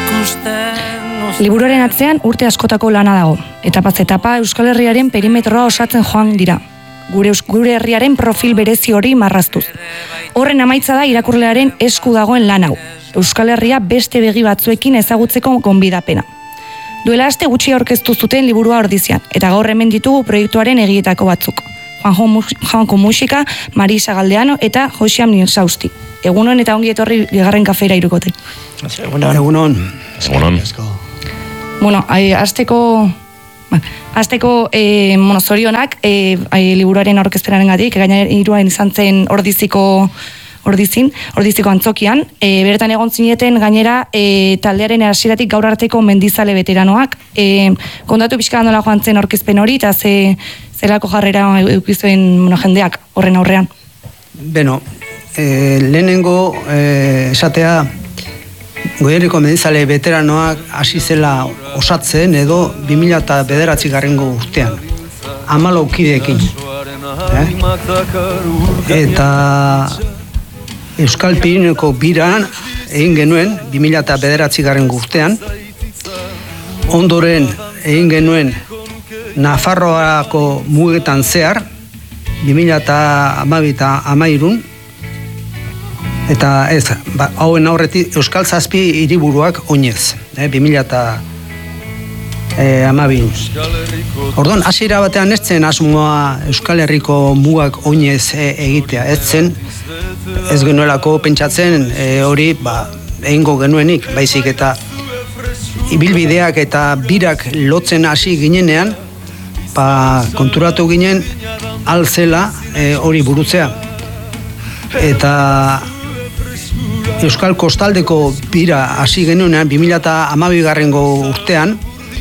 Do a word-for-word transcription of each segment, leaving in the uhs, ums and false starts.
Liburuaren atzean urte askotako lana dago. Etapaz etapa Euskal Herriaren perimetroa osatzen joan dira. Gure, gure herriaren profil berezi hori marraztuz. Horren amaitza da irakurlearen esku dagoen lan hau. Euskal Herria beste begi batzuekin ezagutzeko gonbidapena. Duela aste gutxi aurkeztu zuten liburua ordizian, eta gaur hemen ditugu proiektuaren egietako batzuk. Juanjo Musika, Marisa Galdeano eta Josiam Ninsausti. Egunon eta ongi etorri bigarren kafeira irukote. Egunon. Egunon. Egunon. Bueno, azteko... Azteko eh, monozorionak eh, liburuaren aurkezpenaren gatik, gainera hiruaren izan zen ordiziko ordizin, ordiziko antzokian, e, bertan egon zineten gainera e, taldearen hasieratik gaur arteko mendizale veteranoak, e, kontatu pixka nola joan zen aurkezpen hori, eta ze, zelako jarrera eukizuen bueno, jendeak horren aurrean. Beno, e, lehenengo e, esatea, Goierriko mendizale veteranoak hasi zela osatzen edo bi mila bederatzi garrengo urtean, hamalau kideekin. Eh? Eta Euskal Pirineko biran egin genuen bi mila bederatzi garrengo urtean, ondoren egin genuen Nafarroako mugetan zehar, bi mila hamabi eta hamairun, eta ez, ba, hauen aurretik Euskal Zazpi hiriburuak oinez, eh, bi mila hamabi. Orduan, hasiera batean ez zen asmoa Euskal Herriko mugak oinez e, egitea, ez zen, ez genuelako pentsatzen e, hori ba, egingo genuenik, baizik eta ibilbideak eta birak lotzen hasi ginenean, ba, konturatu ginen alzela e, hori burutzea. Eta Euskal Kostaldeko bira hasi genuenean, bi mila hamabi garrengo urtean,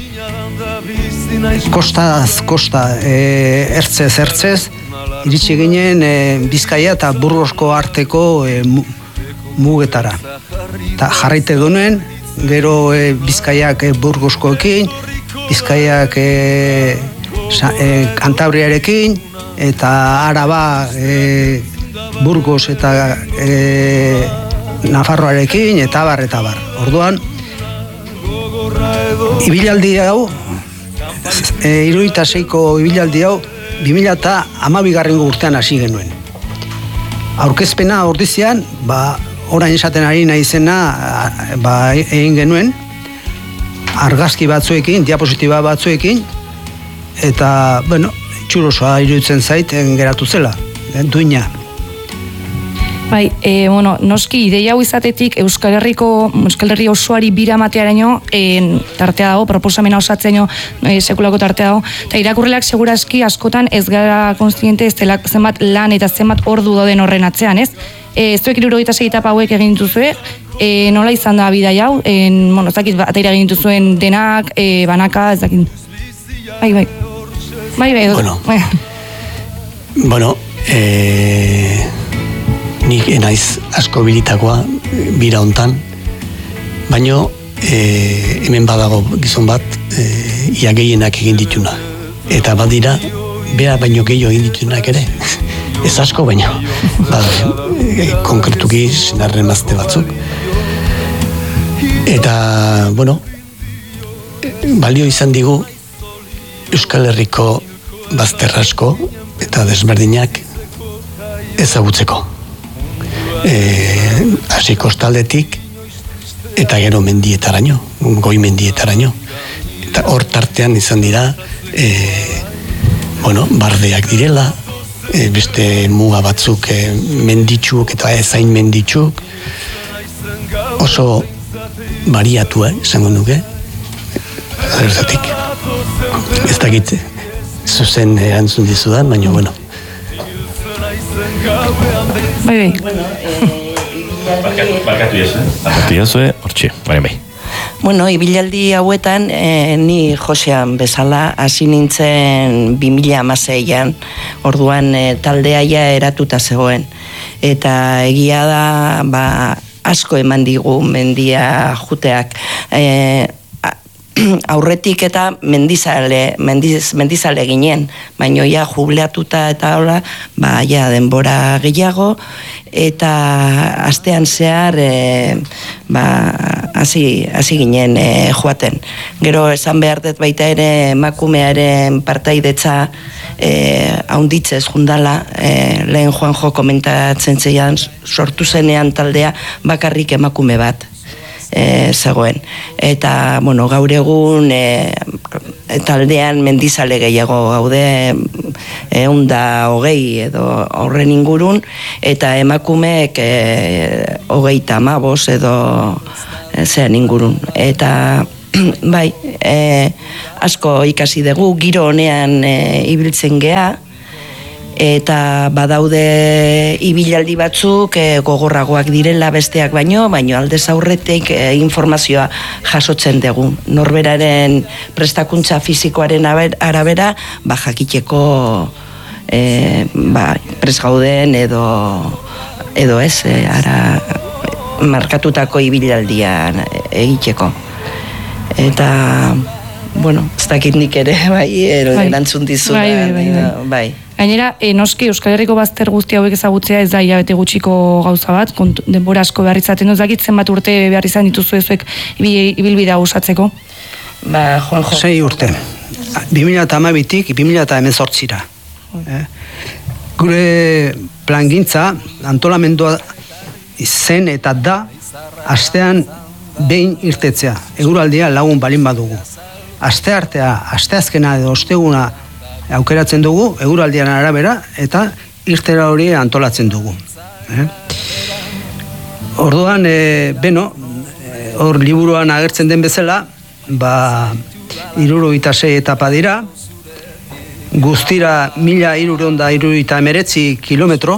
kostaz, kosta, e, ertzez, ertzez, iritsi ginen e, Bizkaia eta Burgosko arteko e, mugetara. Eta jarraite genuen, gero e, Bizkaiak e, Burgoskoekin, Bizkaiak e, sa, e, Kantabriarekin, eta Araba e, Burgos eta e, Nafarroarekin, eta bar, eta bar. Orduan, ibilaldi hau, e, hirurogeita seiko ibilaldi hau, bi mila hamabi garrengo urtean hasi genuen. Aurkezpena ordizian, ba, orain esaten ari nahi zena, ba, egin genuen, argazki batzuekin, diapositiba batzuekin, eta, bueno, txurosoa iruditzen zait, geratu zela, duina. Bai, e, bueno, noski ideia hau izatetik Euskal Herriko, Euskal Herri osoari bira matearaino e, tartea dago, proposamena osatzeino e, sekulako tartea dago, eta irakurrelak segurazki askotan ez gara konstiente ez dela zenbat lan eta zenbat ordu dauden horren atzean, ez? E, ez duek hirurogeita sei etapa hauek egin dituzue, e, nola izan da bidai hau, e, bueno, ez dakit ataira egin dituzuen denak, e, banaka, ez dakit. Bai, bai. Bai, bai. Bueno, bai. bueno eh... nik enaiz asko bilitakoa bira hontan, baino e, hemen badago gizon bat e, ia gehienak egin dituna. Eta badira, bera baino gehiago egin ditunak ere. Ez asko baino. Bada, e, konkretuki sinarren mazte batzuk. Eta, bueno, balio izan digu Euskal Herriko bazter asko eta desberdinak ezagutzeko. E, hasi kostaldetik eta gero mendietaraino, goi mendietaraino. Eta hor tartean izan dira e, bueno, bardeak direla, e, beste muga batzuk e, menditsuk eta ezain menditsuk, oso bariatua, esango nuke, agertatik. Ez dakit zuzen erantzun dizudan, baina bueno. Bai, bai. Barkatu jazu, barkatu jazu, hortxe, bai, bai. Bueno, ibilaldi hauetan, eh, ni Josean bezala, hasi nintzen bi mila hamaseian, orduan eh, taldeaia eratuta zegoen. Eta egia da, ba, asko eman digu mendia juteak. Eh, aurretik eta mendizale, mendiz, mendizale ginen, baino ja jubileatuta eta hola, ba, ja denbora gehiago, eta astean zehar e, ba, hasi hasi ginen e, joaten. Gero esan behar dut baita ere emakumearen partaidetza e, haunditzez jundala, e, lehen Juanjo komentatzen zeian sortu zenean taldea bakarrik emakume bat e, zegoen. Eta, bueno, gaur egun e, taldean mendizale gehiago gaude, ehun da hogei edo horren ingurun, eta emakumeek e, hogeita hamabost edo e, zean ingurun. Eta bai, e, asko ikasi dugu, giro honean e, ibiltzen gea, eta badaude ibilaldi batzuk e, gogorragoak direla besteak baino, baino aldez aurretik e, informazioa jasotzen dugu. Norberaren prestakuntza fisikoaren arabera, ba jakiteko e, ba, prest gauden edo, edo ez, e, ara markatutako ibilaldia egiteko. Eta, bueno, ez dakit nik ere, bai, erantzun dizu. Bai, bai, bai, bai. bai. Gainera, e, noski Euskal Herriko bazter guzti hauek ezagutzea ez da hilabete gutxiko gauza bat, kontu, denbora asko behar izaten duz dakit, zenbat urte behar izan dituzu ezuek ibilbidea osatzeko? Ba, Juanjo. Sei urte. bi mila hamabitik bi mila hemezortzira. Eh? Gure plangintza, antolamendua zen eta da, astean behin irtetzea. Eguraldia lagun balin badugu. Aste artea, aste azkena edo osteguna aukeratzen dugu, eguraldian arabera, eta irtera hori antolatzen dugu. Eh? Orduan, e, beno, hor liburuan agertzen den bezala, ba, hirurogeita sei etapa dira, guztira mila hirurehun eta hirurogeita hemeretzi kilometro,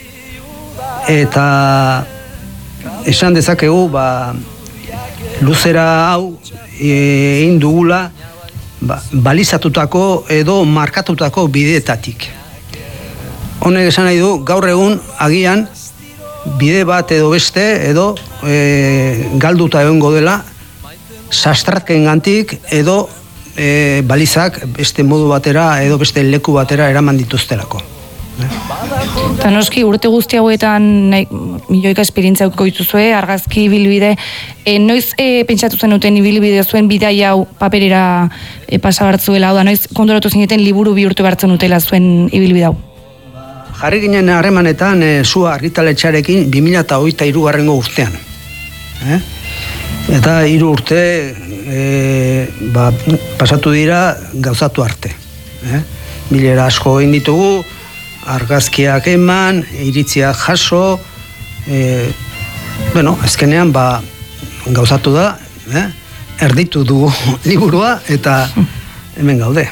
eta esan dezakegu, ba, luzera hau egin dugula, Ba, balizatutako edo markatutako bideetatik. Honek esan nahi du, gaur egun agian bide bat edo beste edo e, galduta egongo dela sastratken gantik edo e, balizak beste modu batera edo beste leku batera eraman dituztelako. Eta noski urte guzti hauetan milioika esperientzia aukiko dituzue, argazki ibilbide, e, noiz e, pentsatu zenuten ibilbide zuen bidai hau paperera e, pasa bartzuela, hau da, noiz kondoratu zineten liburu bihurtu bartzen utela zuen ibilbide hau? Jarri ginen harremanetan e, zua argitaletxarekin bi mila hogeita hirugarrengo urtean. Eh? Eta hiru urte e, ba, pasatu dira gauzatu arte. Eh? Bilera asko egin ditugu, argazkiak eman, iritziak jaso, e, bueno, azkenean ba, gauzatu da, eh? erditu dugu liburua eta hemen gaude.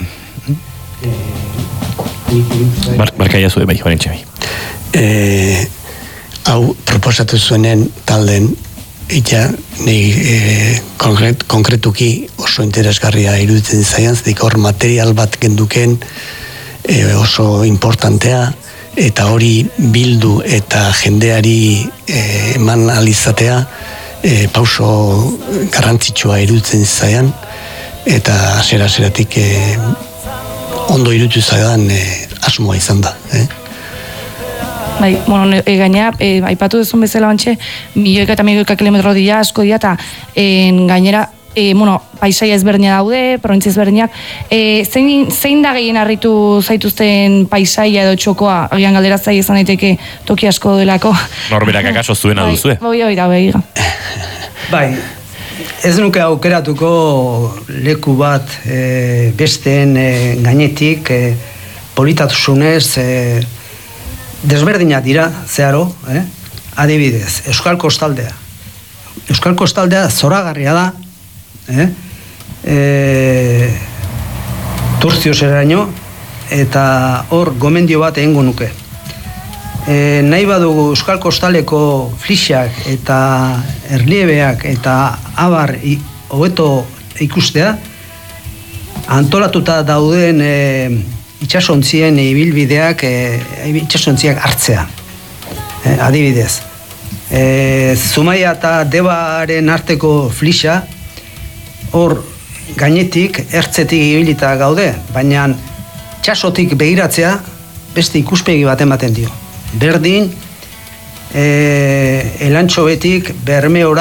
Bar, barka jazue bai, joan entxe bai. E, hau proposatu zuenen talden, eta nahi e, konkret, konkretuki oso interesgarria iruditzen zaian, zedik hor material bat genduken, E, oso importantea, eta hori bildu eta jendeari e, eman alizatea e, pauso garrantzitsua iruditzen zaian, eta asera-aseratik e, ondo iruditu zaidan e, asmoa izan da. Eh? Bai, bueno, e, gainera, e, aipatu duzun bezala bantxe, milioika eta milioika kilometro dira, asko dira, eta e, gainera, E, bueno, paisaia ezberdina daude, provintzia ezberdinak. E, zein, zein da gehien harritu zaituzten paisaia edo txokoa? Agian galdera zai izan daiteke toki asko delako. Norberak akaso zuena duzue? Bai, bai, bai, bai. Bai, ez nuke aukeratuko leku bat e, besteen e, gainetik e, politasunez e, desberdinak dira, zeharo, eh? Adibidez, Euskal Kostaldea. Euskal Kostaldea zoragarria da, Eh? E, Turzioseraino, eta hor gomendio bat egingo nuke. E, nahi badugu Euskal Kostaleko flixak eta erliebeak eta abar hobeto ikustea, antolatuta dauden e, itsasontzien ibilbideak, e, itsasontziak hartzea. E, adibidez, e, Zumaia eta Debaren arteko flixa, hor gainetik, ertzetik ibilita gaude, baina txasotik begiratzea beste ikuspegi bat ematen dio. Berdin, e, elantxobetik Bermeora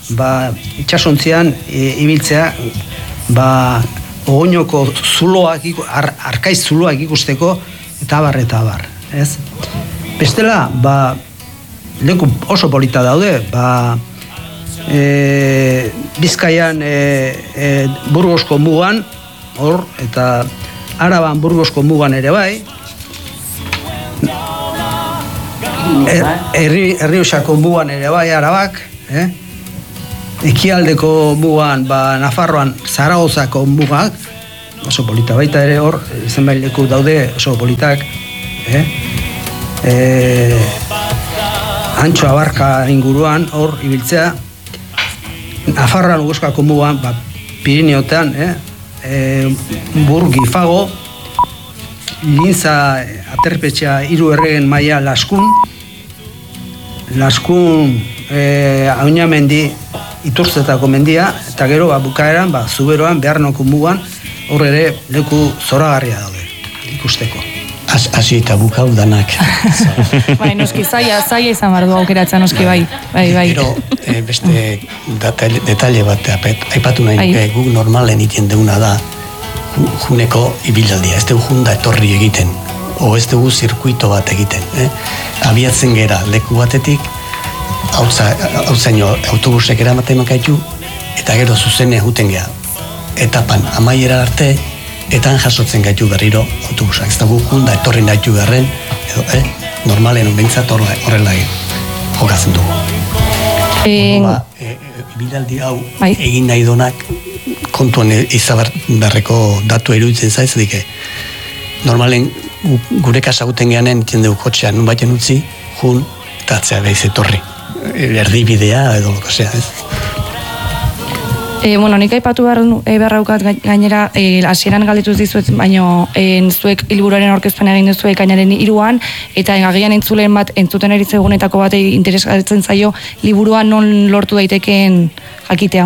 ba, itxasontzian e, ibiltzea, ba, ogoinoko zuloak, ar, arkaiz zuloak ikusteko, eta abar, eta abar, ez? Bestela, ba, leku oso polita daude, ba, e, Bizkaian e, e, Burgosko mugan, hor, eta Araban Burgosko mugan ere bai, Herri Errioxako mugan ere bai Arabak, eh? Ekialdeko mugan, ba, Nafarroan Zaragozako mugak, oso polita baita ere hor, zenbait leku daude oso politak, eh? E, Antxo Abarka inguruan hor ibiltzea, Nafarroan Guzkako mugan, ba, Pirineotean, eh? E, Burgi Fago, Linza aterpetxea hiru erregen maila Laskun, Laskun e, Auñamendi Iturtzetako mendia, eta gero ba, bukaeran, ba, Zuberoan, Beharnoko mugan, hor ere leku zoragarria daude, ikusteko. Hasi eta bukau danak. Bai, noski, zaila, zaila izan behar du aukeratzen, noski, bai, bai, bai. Gero, e, beste detalle, detalle bat, apet, aipatu nahi nuke, guk normalen iten deuna da, juneko ibilaldia, ez dugu junda etorri egiten, o ez dugu zirkuito bat egiten. Eh? Abiatzen gera leku batetik, hautzaino autobusek eramaten makaitu, eta gero zuzene juten gea. Etapan amaiera arte, etan jasotzen gaitu berriro autobusak. Ez dugu junda etorri nahitu garren, edo, eh? normalen onbeintzat horrela jokatzen dugu. En... Ba, e, e, ibilaldi hau bai. Egin nahi donak, kontuan izabarreko datu iruditzen zaiz, dike, normalen gure kasaguten geanen, iten dugu kotxean, nun baiten utzi, jun, eta atzea behiz etorri. Erdibidea edo loko zea, ez? E, bueno, nik aipatu behar, e, beharraukat gainera, e, hasieran galdetuz dizuet, baino e, zuek hilburuaren aurkezpen egin duzuek gainaren hiruan, eta agian entzulen bat, entzuten eritzegunetako bat interesatzen zaio, liburua non lortu daitekeen jakitea.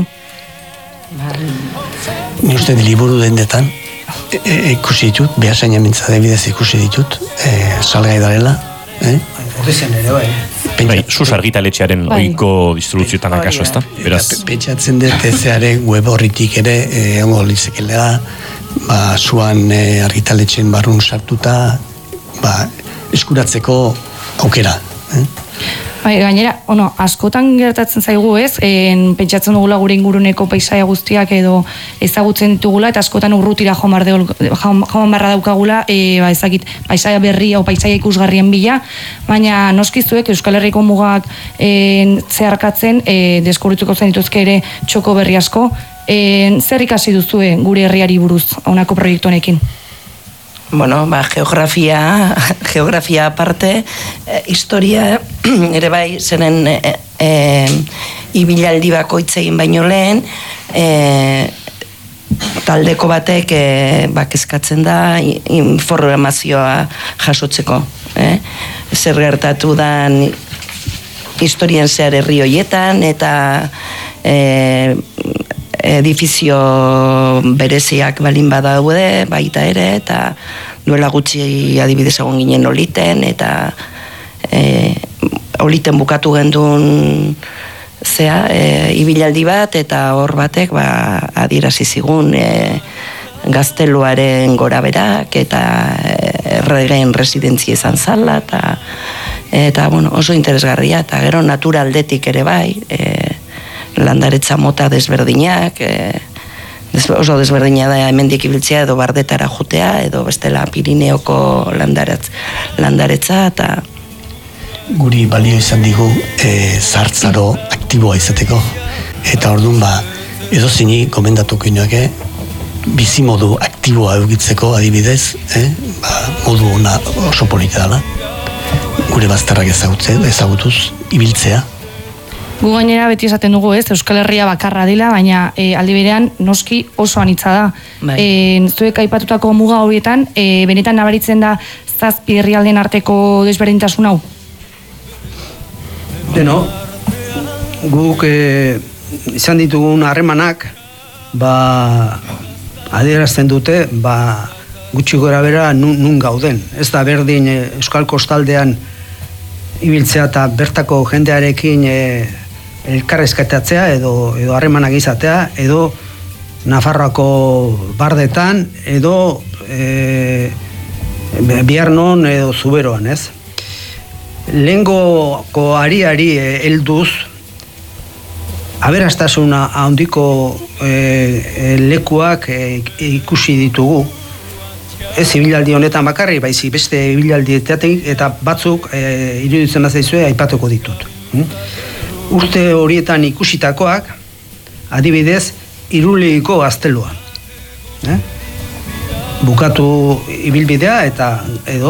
Ni uste liburu dendetan, e, e, ikusi ditut, behasaina mintzade bidez ikusi ditut, e, salgai darela, eh? Horrezen ere, bai. Bai, sus argitaletxearen bai. Oiko distribuzioetan akaso, ez da? Beraz... Pentsatzen dut ezeare web horritik ere, ongo lizekelea, ba, zuan e, argitaletxen barrun sartuta, ba, eskuratzeko aukera. Eh? Bai, gainera, ono, askotan gertatzen zaigu ez, en, pentsatzen dugula gure inguruneko paisaia guztiak edo ezagutzen ditugula, eta askotan urrutira joan barra daukagula, e, ba, ezakit, paisaia berria o paisaia ikusgarrien bila, baina noskizuek Euskal Herriko mugak e, zeharkatzen, e, deskubrituko zen dituzke ere txoko berri asko, e, zer ikasi duzue gure herriari buruz, honako proiektu honekin? Bueno, ba, geografia, geografia aparte, eh, historia ere bai, zeren eh, eh, ibilaldi bakoitz egin baino lehen, eh, taldeko batek eh, bak eskatzen da informazioa jasotzeko. Eh? Zer gertatu dan historian zehar herri hoietan, eta eh, edifizio bereziak balin badaude, baita ere, eta duela gutxi adibidez egon ginen oliten, eta e, oliten bukatu gendun zea, e, ibilaldi bat, eta hor batek ba, adierazi zigun e, gazteluaren gora berak, eta erregen residentzia izan zala, eta, eta bueno, oso interesgarria, eta gero naturaldetik ere bai, e, landaretza mota desberdinak, e, des, oso desberdina da hemendik ibiltzea edo bardetara jutea, edo bestela Pirineoko landaretz, landaretza, eta guri balio izan digu e, zartzaro aktiboa izateko. Eta orduan ba, edo zini komendatuko inoake, bizimodu aktiboa eukitzeko adibidez, eh? ba, modu ona oso polita dela. Gure bazterrak ezagutze, ezagutuz, ibiltzea. Gu gainera beti esaten dugu ez, Euskal Herria bakarra dela, baina e, aldi berean noski oso anitza da. Bai. E, zuek aipatutako muga horietan, e, benetan nabaritzen da zazpi herrialden arteko desberdintasun hau? Deno, guk e, izan ditugun harremanak, ba, adierazten dute, ba, gutxi gora bera nun, nun gauden. Ez da berdin Euskal Kostaldean ibiltzea eta bertako jendearekin e, elkarrezketatzea edo edo harremanak izatea, edo Nafarroako bardetan, edo e, Biarnon edo Zuberoan, ez? Lehengoko ariari helduz, aberastasuna handiko e, lekuak e, ikusi ditugu, ez ibilaldi honetan bakarri, baizik beste ibilaldietatik, eta batzuk e, iruditzen bazaizue aipatuko ditut. Hm? Urte horietan ikusitakoak, adibidez, Irulegiko gaztelua. Eh? Bukatu ibilbidea eta edo